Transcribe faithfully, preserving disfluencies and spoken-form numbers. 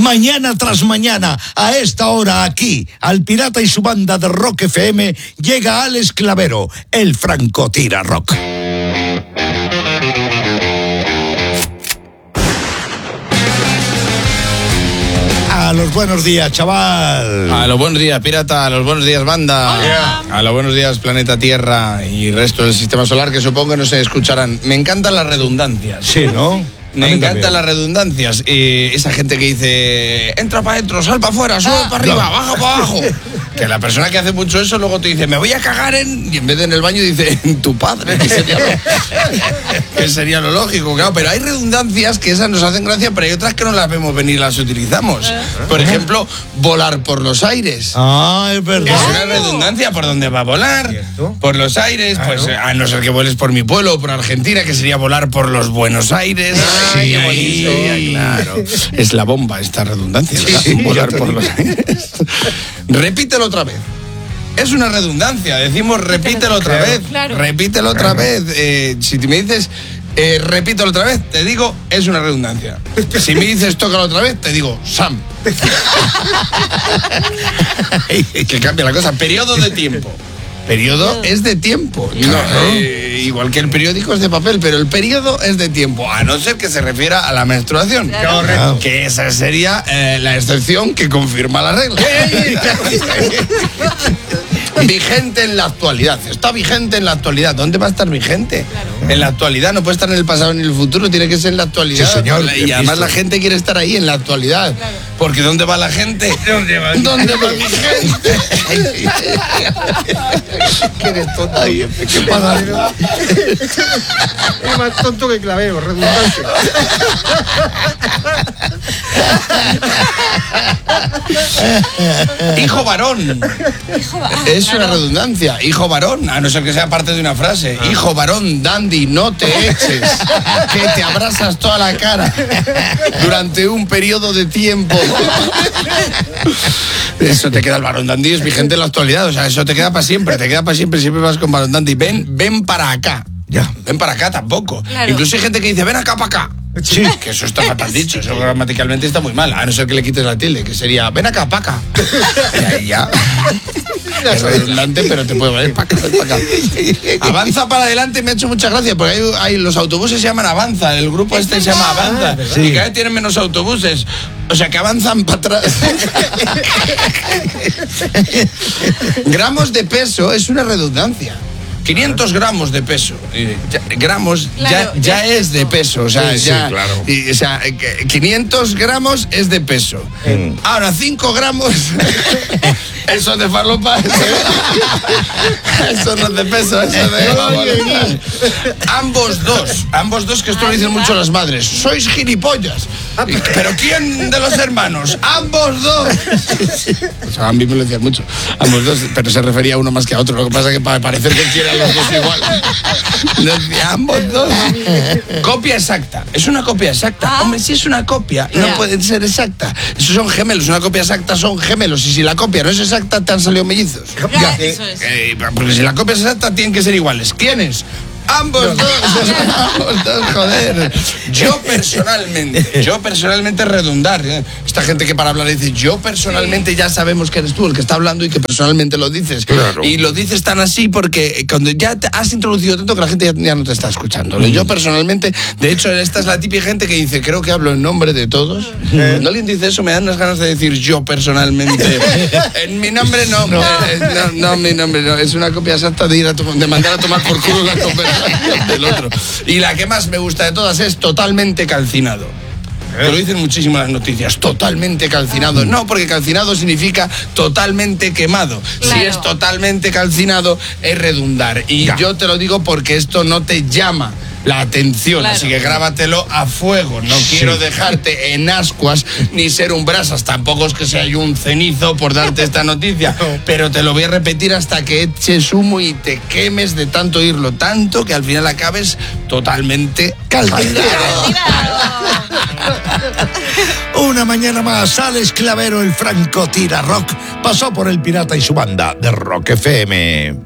Mañana tras mañana, a esta hora aquí, al Pirata y su banda de Rock F M, llega Alex Clavero, el francotira rock. A los buenos días, chaval. A los buenos días, pirata. A los buenos días, banda. Hola. A los buenos días, planeta Tierra y resto del sistema solar, que supongo que no se escucharán. Me encantan las redundancias. Sí, ¿no? Me encantan las redundancias. Y esa gente que dice, entra para adentro, sal para afuera, sube Ah, para arriba, no. baja para abajo. Que la persona que hace mucho eso luego te dice, me voy a cagar en... Y en vez de en el baño dice, en tu padre. Que sería lo, que sería lo lógico, claro. Pero hay redundancias que esas nos hacen gracia, pero hay otras que no las vemos venir y las utilizamos. Por ejemplo, volar por los aires. Ah, es verdad. Es una redundancia. ¿Por dónde va a volar? ¿Cierto? Por los aires, Claro. pues a no ser que vueles por mi pueblo o por Argentina, que sería volar por los Buenos Aires. Sí, qué ahí. bonito. Claro. Es la bomba esta redundancia, ¿verdad? Sí, sí, Volar ya te por digo. los aires. Repítelo otra vez. Es una redundancia. Decimos repítelo otra Claro. vez. Claro. Repítelo otra vez. Eh, si me dices eh, repítelo otra vez, te digo es una redundancia. Si me dices tócalo otra vez, te digo Sam. Que cambia la cosa. Periodo de tiempo. Periodo es de tiempo. No, eh, igual que el periódico es de papel, pero el periodo es de tiempo, a no ser que se refiera a la menstruación. Claro. Correcto. Que esa sería eh, la excepción que confirma la regla. Vigente en la actualidad. Está vigente en la actualidad. ¿Dónde va a estar vigente? Claro. En la actualidad. No puede estar en el pasado ni en el futuro. Tiene que ser en la actualidad. Sí, señor, Y bien además visto. la gente quiere estar ahí en la actualidad. Claro. Porque ¿dónde va la gente? ¿Dónde va? ¿Dónde va mi gente? ¿Qué eres tonto? Ay, ¿qué pasa? Es más tonto que Clavero, redundante. Hijo varón. Hijo, ah, Es claro. una redundancia. Hijo varón, a no ser que sea parte de una frase. Hijo varón, dandy, no te eches. Que te abrasas toda la cara durante un periodo de tiempo. Eso te queda el varón dandy, es vigente en la actualidad. O sea, eso te queda para siempre, te queda para siempre. Siempre vas con varón dandy. Ven, ven para acá. Ya. Ven para acá tampoco. Claro. Incluso hay gente que dice, ven acá para acá. Sí. Que eso está fatal dicho, eso gramaticalmente está muy mal, a no ser que le quites la tilde, que sería, ven acá, pa' acá. Y ahí ya. Es redundante, pero te puede valer pa' acá, pa' acá. Avanza para adelante me ha hecho mucha gracia, porque hay, hay- los autobuses se llaman Avanza, el grupo este se llama Avanza, sí. y cada vez tienen menos autobuses. O sea, que avanzan para atrás. Gramos de peso es una redundancia. quinientos gramos de peso. Eh, ya- gramos Claro, ya, ya es es de peso. O sea, Sí, sí, ya, claro. y, o sea, que- quinientos gramos es de peso. Ahora, cinco gramos, eso es de farlopa. Eso no es de peso, eso es de... vamos. Ambos dos, ambos dos, que esto lo dicen mucho las madres. Sois gilipollas. Y- ¿Pero quién de los hermanos? Ambos dos. O sea, a mí me lo decían mucho. Ambos dos, pero se refería a uno más que a otro. Lo que pasa es que para parecer que quieren los dos igual. Lo decía, ambos dos. Copia exacta. Es una copia exacta. Ah. Hombre, si es una copia, no Ya. puede ser exacta. Esos son gemelos. Una copia exacta son gemelos. Y si la copia no es exacta, te han salido mellizos. Ya, eso es. Eh, porque si la copia es exacta, tienen que ser iguales. ¿Quiénes? Ambos dos, ambos dos, joder. Yo personalmente, yo personalmente redundar. ¿eh? Esta gente que para hablar dice, yo personalmente ya sabemos que eres tú el que está hablando y que personalmente lo dices. Claro. Y lo dices tan así porque cuando ya te has introducido tanto que la gente ya, ya no te está escuchando. Yo personalmente, de hecho, esta es la típica gente que dice, creo que hablo en nombre de todos. Cuando alguien dice eso, me dan unas ganas de decir yo personalmente. En mi nombre no, no, eh, no, no, mi nombre no. Es una copia exacta de ir a to- de mandar a tomar por culo la conversación del otro. Y la que más me gusta de todas es totalmente calcinado. Te lo dicen muchísimo las noticias, totalmente calcinado. No, porque calcinado significa totalmente quemado. Claro. Si es totalmente calcinado, es redundar. Y Ya. yo te lo digo porque esto no te llama la atención, Claro. así que grábatelo a fuego. No quiero dejarte en ascuas ni ser un brasas, tampoco es que sea yo un cenizo por darte esta noticia, pero te lo voy a repetir hasta que eches humo y te quemes de tanto oírlo, tanto que al final acabes totalmente calcinado. Una mañana más, Alex Clavero, el francotira rock, pasó por el Pirata y su banda de Rock F M.